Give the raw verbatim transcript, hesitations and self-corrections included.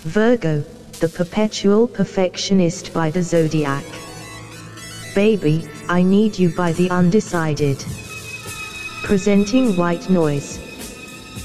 Virgo, the perpetual perfectionist by the zodiac. Baby, I Need You by the Undecided. Presenting White Noise.